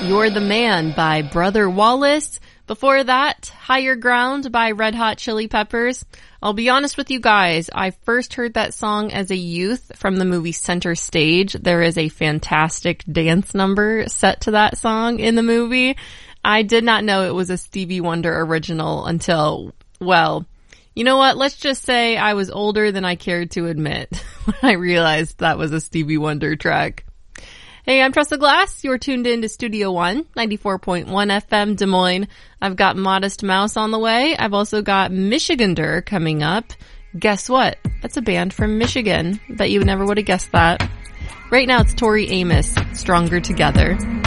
You're the Man by Brother Wallace. Before that, Higher Ground by Red Hot Chili Peppers. I'll be honest with you guys, I first heard that song as a youth from the movie Center Stage. There is a fantastic dance number set to that song in the movie. I did not know it was a Stevie Wonder original until, well, you know what? Let's just say I was older than I cared to admit when I realized that was a Stevie Wonder track. Hey, I'm Tressa Glass. You're tuned in to Studio One, 94.1 FM Des Moines. I've got Modest Mouse on the way. I've also got Michigander coming up. Guess what? That's a band from Michigan. Bet you never would have guessed that. Right now it's Tori Amos, Stronger Together.